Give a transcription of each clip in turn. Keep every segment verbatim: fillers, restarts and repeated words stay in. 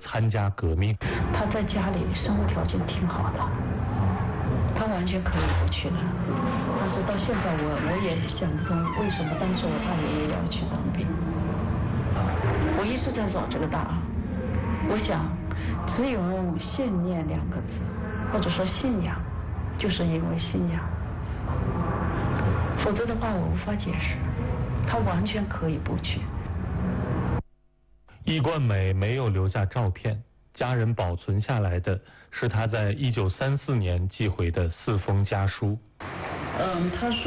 参加革命。 他在家里生活条件挺好的，他完全可以不去的。但是到现在我我也想不通，为什么当时我大爷爷要去当兵？我一直在找这个答案。我想，只有用信念两个字，或者说信仰，就是因为信仰，否则的话我无法解释。他完全可以不去。 易冠美没有留下照片，家人保存下来的是他在一九三四年寄回的四封家书。 嗯，他说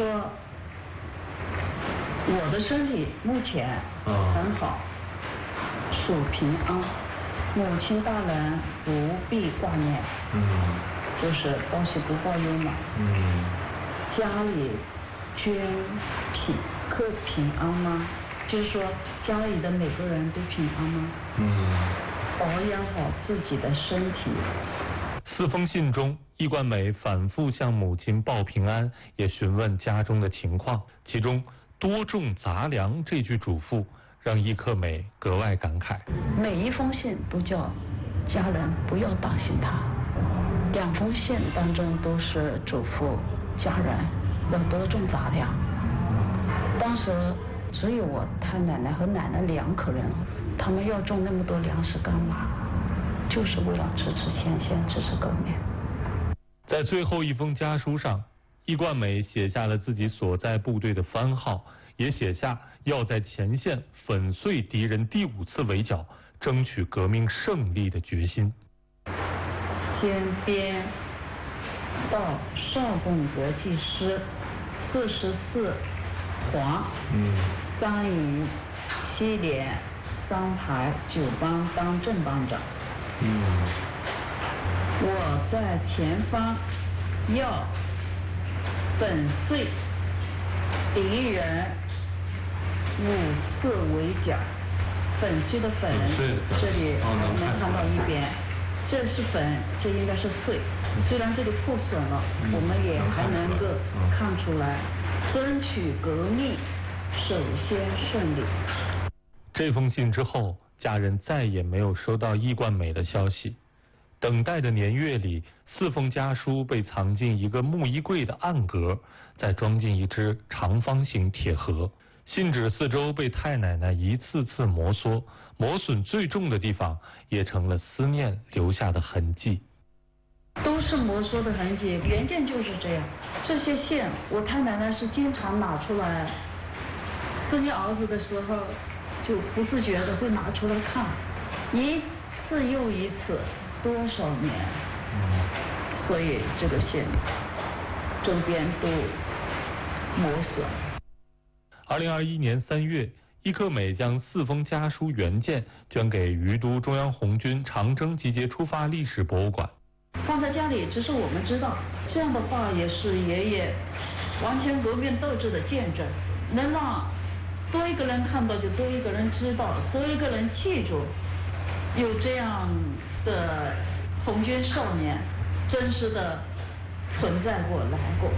我的身体目前很好，属平安，母亲大人不必挂念，嗯，就是报喜不报忧嘛，嗯，家里均平可平安吗？就是说家里的每个人都平安吗？嗯，保养好自己的身体。 四封信中，易冠美反复向母亲报平安，也询问家中的情况。其中多种杂粮这句嘱咐让易克美格外感慨。 每一封信都叫家人不要担心他，两封信当中都是嘱咐家人要多种杂粮。当时只有我太奶奶和奶奶两口人，他们要种那么多粮食干嘛？就是为了支持前线，支持革命。 在最后一封家书上，易冠美写下了自己所在部队的番号，也写下要在前线粉碎敌人第五次围剿，争取革命胜利的决心。 先编到少共国际师四十四团，嗯，三营西连三排九班当正班长。嗯，我在前方要粉碎敌人五次围剿。粉碎的粉，这里能看到一边，这是粉，这应该是碎。虽然这里破损了，我们也还能够看出来，争取革命首先顺利。 这封信之后，家人再也没有收到易冠美的消息。等待的年月里，四封家书被藏进一个木衣柜的暗格，再装进一只长方形铁盒。信纸四周被太奶奶一次次摩挲，磨损最重的地方也成了思念留下的痕迹。 都是摩挲的痕迹，原件就是这样。这些信，我太奶奶是经常拿出来，思念儿子的时候，就不自觉的会拿出来看，一次又一次，多少年。所以这个信周边都磨损。 二零二一年三月，易克美将四封家书原件捐给于都中央红军长征集结出发历史博物馆。 放在家里，只是我们知道，这样的话也是爷爷完全革命斗志的见证，能让多一个人看到，就多一个人知道，多一个人记住，有这样的红军少年真实的存在过来过。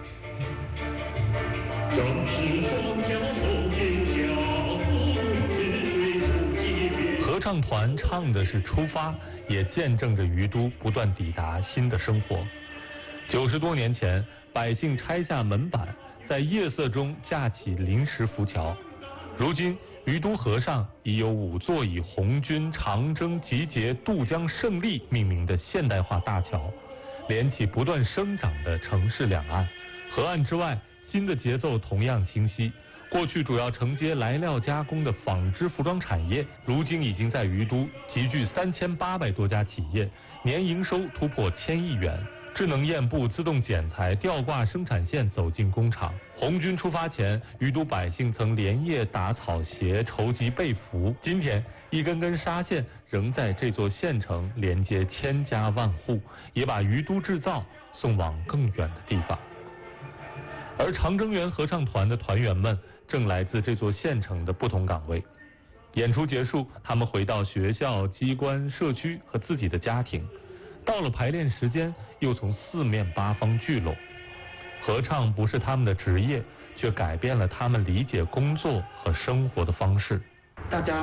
合唱团唱的是出发，也见证着于都不断抵达新的生活。九十多年前，百姓拆下门板，在夜色中架起临时浮桥。如今，于都河上已有五座以红军长征集结渡江胜利命名的现代化大桥，连起不断生长的城市两岸。河岸之外，新的节奏同样清晰。过去主要承接来料加工的纺织服装产业，如今已经在于都集聚三千八百多家企业，年营收突破千亿元。智能验布、自动剪裁、吊挂生产线走进工厂。红军出发前，于都百姓曾连夜打草鞋、筹集被服。今天，一根根纱线仍在这座县城连接千家万户，也把于都制造送往更远的地方。而长征园合唱团的团员们正来自这座县城的不同岗位。演出结束，他们回到学校、机关、社区和自己的家庭。到了排练时间，又从四面八方聚拢。合唱不是他们的职业，却改变了他们理解工作和生活的方式。 大家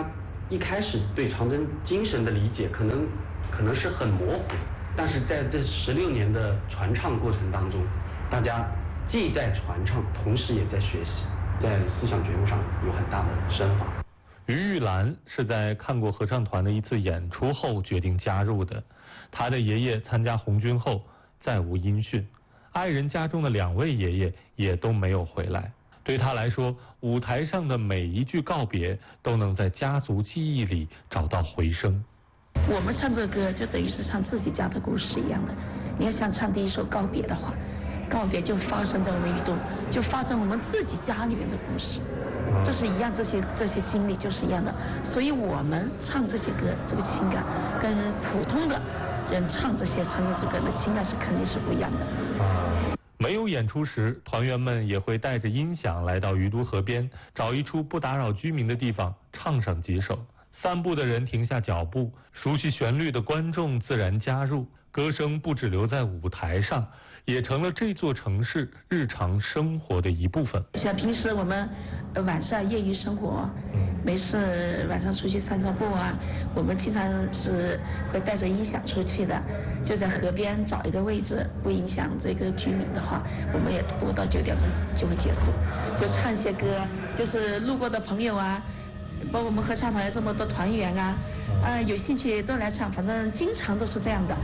一开始对长征精神的理解可能可能是很模糊的，但是在这十六年的传唱过程当中，大家既在传唱，同时也在学习，在思想觉悟上有很大的升华。 于玉兰是在看过合唱团的一次演出后决定加入的。她的爷爷参加红军后再无音讯，爱人家中的两位爷爷也都没有回来。对她来说，舞台上的每一句告别都能在家族记忆里找到回声。 我们唱这歌就等于是唱自己家的故事一样的。你要想唱第一首告别的话，告别就发生在我们雨都，就发生我们自己家里面的故事，这是一样，这些这些经历就是一样的。所以我们唱这些歌，这个情感跟普通的人唱这些唱这歌的情感是肯定是不一样的。 没有演出时，团员们也会带着音响来到于都河边，找一处不打扰居民的地方唱上几首。散步的人停下脚步，熟悉旋律的观众自然加入。歌声不只留在舞台上，也成了这座城市日常生活的一部分。 像平时我们晚上业余生活，没事晚上出去散散步啊，我们经常是会带着音响出去的，就在河边找一个位置，不影响这个居民的话，我们也播到九点钟就会结束，就唱一些歌，就是路过的朋友啊，包括我们合唱团这么多团员啊，啊、呃、有兴趣都来唱，反正经常都是这样的。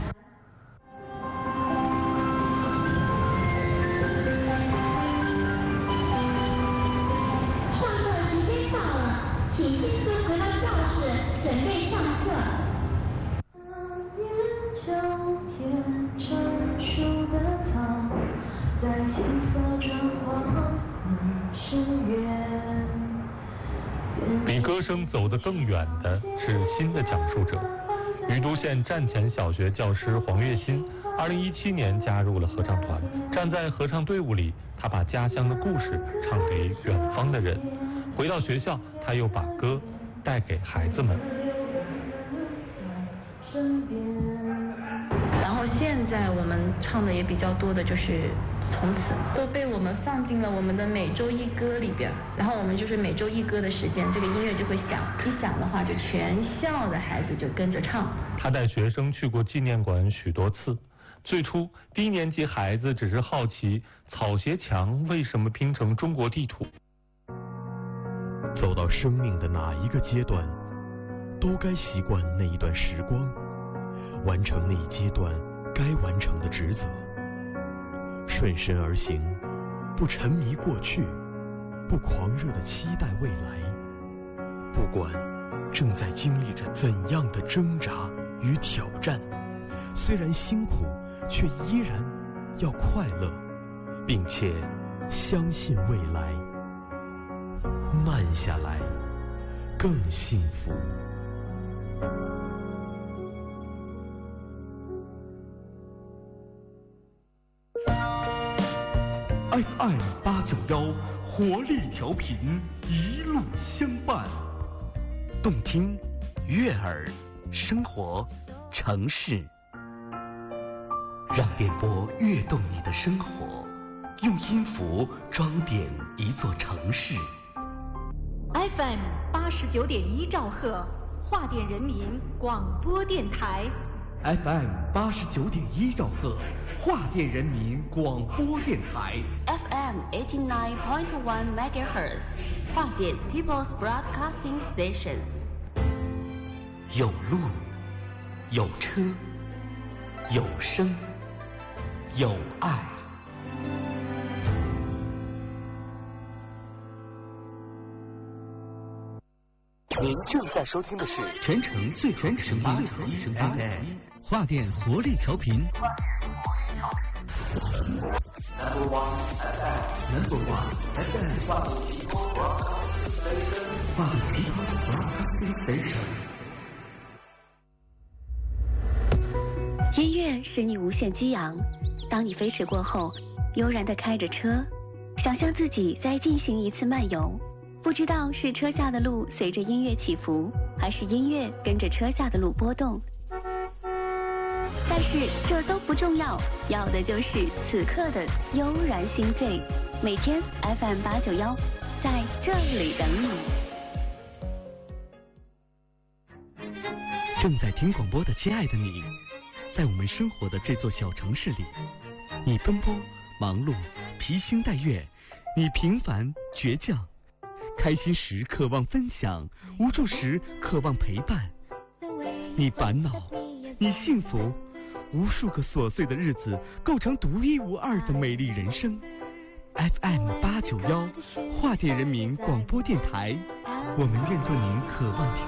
比歌声走得更远的是新的讲述者。于都县站前小学教师黄月新，二零一七年加入了合唱团。站在合唱队伍里，他把家乡的故事唱给远方的人。回到学校，他又把歌带给孩子们。 然后现在我们唱的也比较多的就是从此都被我们放进了我们的每周一歌里边，然后我们就是每周一歌的时间，这个音乐就会响，一响的话就全校的孩子就跟着唱。 他带学生去过纪念馆许多次，最初低年级孩子只是好奇草鞋墙为什么拼成中国地图。 走到生命的哪一个阶段，都该习惯那一段时光，完成那一阶段该完成的职责。顺身而行，不沉迷过去，不狂热地期待未来。不管正在经历着怎样的挣扎与挑战，虽然辛苦，却依然要快乐，并且相信未来。慢下来，更幸福。 F M 八九幺活力调频，一路相伴， 动听、悦耳、生活、城市，让电波跃动你的生活，用音符装点一座城市。 F M 八十九点一兆赫，华电人民广播电台。 F M 八十九点一兆赫，华电人民广播电台。 F M eighty nine point one megahertz， 华电 People's Broadcasting Station。 有路，有车，有声，有爱。您正在收听的是全城最全声音 F M 华电活力调频。 Number one F M Number one F M 华电 People's Broadcasting Station。 华电 People's Broadcasting Station。 音乐使你无限激昂，当你飞驰过后，悠然地开着车，想象自己在进行一次漫游。不知道是车下的路随着音乐起伏，还是音乐跟着车下的路波动。但是这都不重要，要的就是此刻的悠然心醉。每天 F M 八九幺，在这里等你。 正在听广播的亲爱的你，在我们生活的这座小城市里，你奔波忙碌，披星戴月，你平凡倔强，开心时渴望分享，无助时渴望陪伴。你烦恼，你幸福，无数个琐碎的日子构成独一无二的美丽人生。F M 八九幺，华电人民广播电台，我们愿做您渴望听